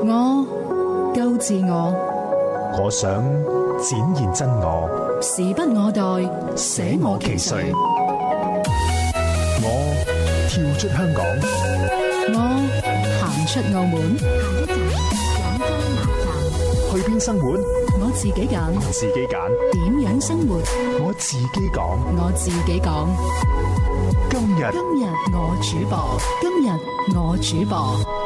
我夠自我， 我想展現真我， 時不我待，捨我其誰。 我跳出香港， 我行出澳門， 去邊生活？ 我自己揀， 自己揀。 點樣生活？ 我自己講。 我自己講。 今日我主播，今日我主播。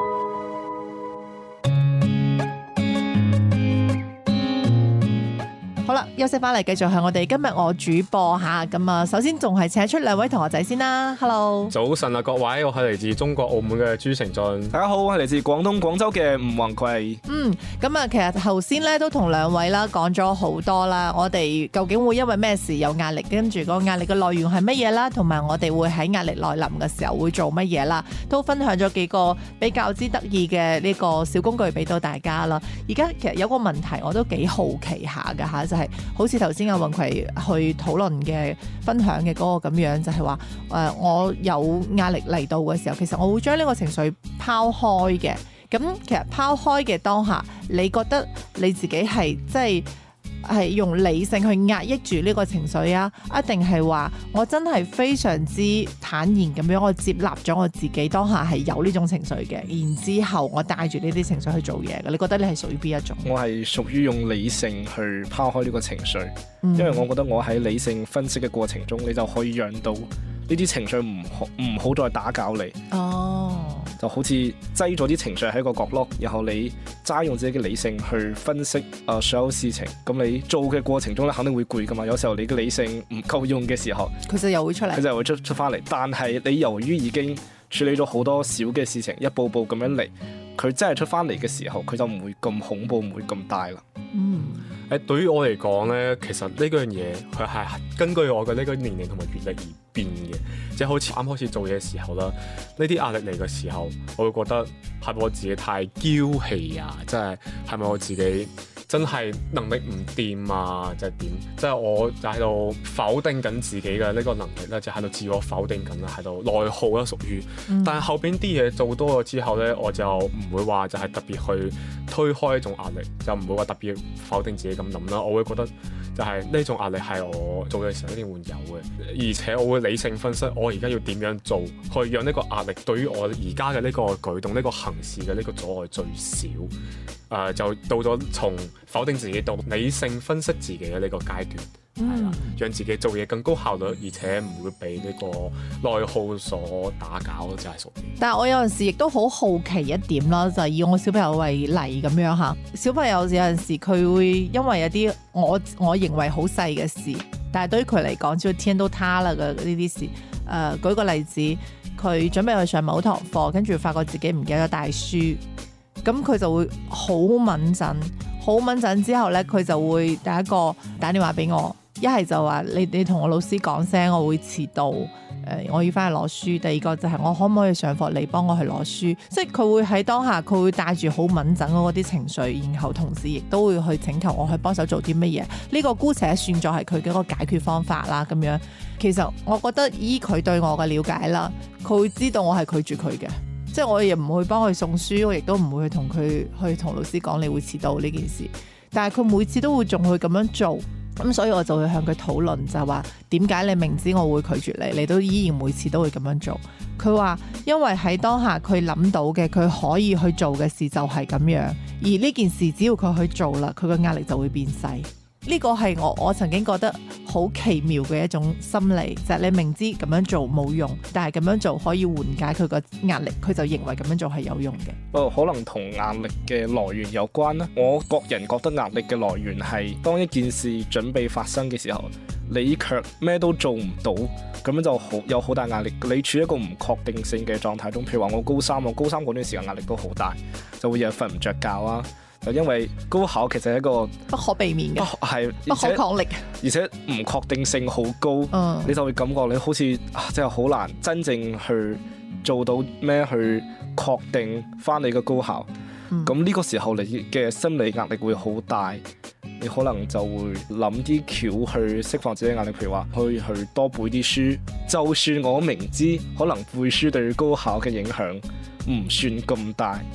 好啦，休息翻嚟，繼續係我哋今日我主播吓。咁啊，首先仲係請出兩位同學仔先啦。Hello， 早晨啊，各位，我係嚟自中國澳門嘅朱成俊。 大家好，我係嚟自廣東廣州嘅吳宏葵。 咁啊，其實頭先咧都同兩位啦講咗好多啦。我哋究竟會因為咩事有壓力，跟住個壓力嘅來源係乜嘢啦，同埋我哋會喺壓力來臨嘅時候會做乜嘢啦，都分享咗幾個比較之得意嘅呢個小工具俾到大家啦。而家其實有個問題我都幾好奇下㗎吓，就係好似頭先阿宏葵去討論嘅分享嘅嗰個咁樣，就係話我有壓力嚟到嘅時候，其實我會將呢個情緒拋開嘅。咁其實拋開嘅當下，你覺得你自己係即係用理性去壓抑住呢個情緒啊？一定係話我真係非常之坦然咁樣，我接納咗我自己當下係有呢種情緒嘅，然之後我帶住呢啲情緒去做嘢嘅。你覺得你係屬於邊一種？我係屬於用理性去拋開呢個情緒，因為我覺得我喺理性分析嘅過程中，你就可以讓到呢啲情緒唔好再打攪你。就好似擠咗啲情緒喺個角落，然後你齋用自己嘅理性去分析所有事情，咁你做嘅過程中咧肯定會攰噶嘛。有時候你嘅理性唔夠用嘅時候， 佢就又會出嚟， 佢就會出翻嚟。但係你由於已經處理咗好多小嘅事情，一步步咁樣嚟，佢真係出翻嚟嘅時候，佢就唔會咁恐怖，唔會咁大啦。 對於我嚟講呢，其實呢樣嘢佢係根據我嘅呢個年齡同埋閱歷而變嘅，即係好似啱開始做嘢嘅時候啦，呢啲壓力嚟嘅時候，我會覺得係咪我自己太嬌氣啊？即係咪我自己真係能力唔掂啊？即係點？即係我就喺度否定緊自己嘅呢個能力咧，就喺度自我否定緊啦，喺度內耗啦，屬於。但係後邊啲嘢做多咗之後咧，我就唔會話就係特別去推開一種壓力，就唔會話特別否定自己咁諗啦。我會覺得就係呢種壓力係我做嘅時候一定會有嘅，而且我會理性分析我而家要點樣做，去讓呢個壓力對於我而家嘅呢個舉動、呢個行事嘅呢個阻礙最少。就到咗從否定自己到理性分析自己嘅呢個階段，係啦，讓自己做嘢更高效率，而且唔會被呢個內耗所打攪，就係屬於。 但係我有陣時亦都好好奇一點啦，就係以我小朋友為例咁樣嚇。小朋友有陣時佢會因為有啲我認為好細嘅事，但係對於佢嚟講，只要天都塌啦嘅呢啲事。舉個例子，佢準備去上某堂課，跟住發覺自己唔記得帶書。咁佢就會好敏陣之後咧，佢就會第一個打電話俾我，一係就話你同我老師講聲，我會遲到，我要翻去攞書。第二個就係我可唔可以上課，你幫我去攞書。即係佢會喺當下，佢會帶住好敏陣嗰啲情緒，然後同時亦都會去請求我去幫手做啲乜嘢。呢個姑且算作係佢嘅一個解決方法啦。咁樣其實我覺得依佢對我嘅了解啦，佢會知道我係拒絕佢嘅。即係我亦唔會幫佢送書，我亦都唔會去同老師講你會遲到呢件事。但係佢每次都會仲去咁樣做，咁所以我就會向佢討論，就係話點解你明知我會拒絕你，你都依然每次都會咁樣做。佢話因為喺當下佢諗到嘅，佢可以去做嘅事就係咁樣，而呢件事只要佢去做啦，佢個壓力就會變細。呢個係我曾經覺得好奇妙嘅一種心理，就係你明知咁樣做冇用，但係咁樣做可以緩解佢個壓力，佢就認為咁樣做係有用嘅。 可能同壓力嘅來源有關啦。我個人覺得壓力嘅來源係當一件事準備發生嘅時候，你卻咩都做唔到，咁樣就有好大壓力。你處於一個唔確定性嘅狀態中，譬如話我高三嗰段時間壓力都好大，就會日日瞓唔着覺啊。就因為高考其實係一個不可避免嘅， 係不可抗力， 而且唔確定性好高，你就會感覺你好似真係好難真正去做到咩去確定翻你嘅高考。咁呢個時候你嘅心理壓力會好大，你可能就會諗啲橋去釋放自己壓力，譬如話去多背啲書。就算我明知可能背書對高考嘅影響唔算咁大，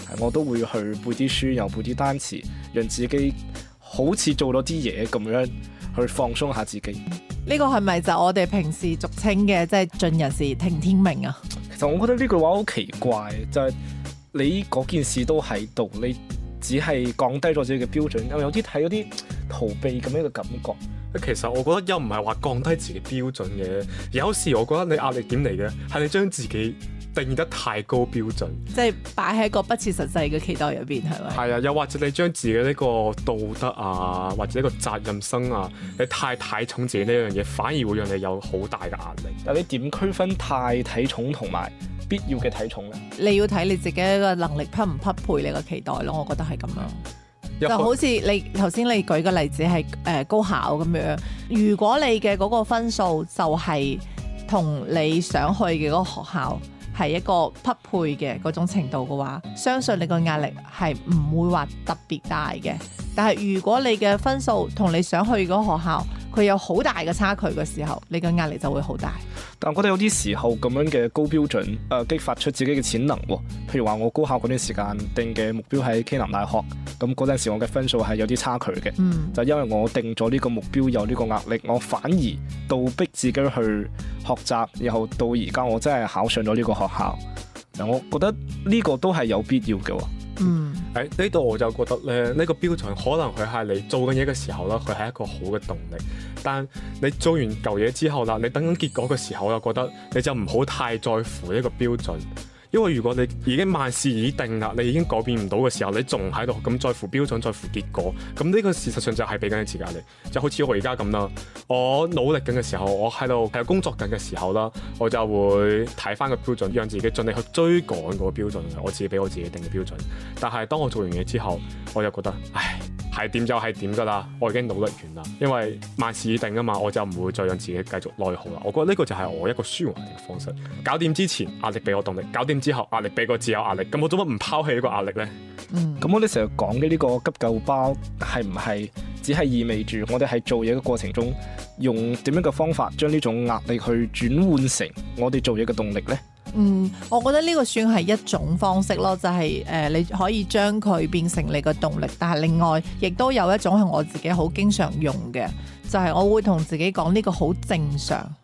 我都會去背啲書，又背啲單詞，讓自己好似做咗啲嘢咁樣去放鬆下自己。 呢個係咪就我哋平時俗稱嘅即係盡人事聽天命啊？ 其實我覺得呢句話好奇怪，就係你嗰件事都喺度，你只係降低咗自己嘅標準，有啲睇嗰啲逃避咁樣嘅感覺。 其實我覺得又唔係話降低自己標準嘅，有時我覺得你壓力點嚟嘅係你將自己定義得太高標準， 即係擺喺一個不切實際嘅期待入邊，係咪？ 係啊，又或者你將自己呢個道德啊，或者一個責任心啊，你太睇重自己呢樣嘢，反而會讓你有好大嘅壓力。 但你點區分太睇重同埋必要嘅睇重呢？ 你要睇你自己嘅能力匹唔匹配你個期待咯，我覺得係咁樣。就好似你頭先你舉個例子係高考咁樣，如果你嘅嗰個分數就係同你想去嘅嗰個學校係一個匹配嘅嗰種程度嘅話，相信你個壓力係唔會話特別大嘅。但係如果你嘅分數同你想去嗰個學校佢有好大嘅差距嘅時候，你嘅壓力就會好大。 但我覺得有啲時候咁樣嘅高標準激發出自己嘅潛能喎。譬如話我高考嗰段時間定嘅目標喺暨南大學，咁嗰陣時我嘅分數係有啲差距嘅，就因為我定咗呢個目標有呢個壓力，我反而倒逼自己去學習，然後到而家我真係考上咗呢個學校。我覺得呢個都係有必要嘅。 喺呢度我就覺得咧，呢個標準可能佢係你做緊嘢嘅時候啦，佢係一個好嘅動力。但你做完舊嘢之後啦，你等緊結果嘅時候，我就覺得你就唔好太在乎呢個標準。因為如果你已經萬事已定啦，你已經改變唔到嘅時候，你仲喺度咁在乎標準、在乎結果，咁呢個事實上就係俾緊你自己壓力。就好似我而家咁啦，我努力緊嘅時候，我喺度工作緊嘅時候啦，我就會睇翻個標準，讓自己盡力去追趕嗰個標準，我自己俾我自己定嘅標準。但係當我做完嘢之後，我就覺得，唉，係點就係點㗎啦，我已經努力完啦，因為萬事已定啊嘛，我就唔會再讓自己繼續內耗啦。我覺得呢個就係我一個舒緩嘅方式。搞掂之前，壓力俾我動力；搞掂之後，壓力俾個自由壓力。咁我做乜唔拋棄呢個壓力呢？ 咁我哋成日講嘅呢個急救包，係唔係只係意味住我哋喺做嘢嘅過程中，用點樣嘅方法將呢種壓力去轉換成我哋做嘢嘅動力呢？ 我覺得呢個算係一種方式咯，就係你可以將佢變成你嘅動力。但係另外，亦都有一種係我自己好經常用嘅，就係我會同自己講呢個好正常。